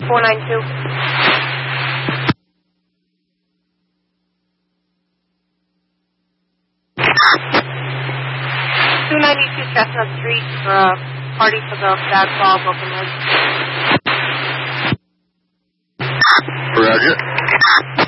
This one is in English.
492. 292 Chestnut Street for a party for the Bad Claw Broken Leg. Roger.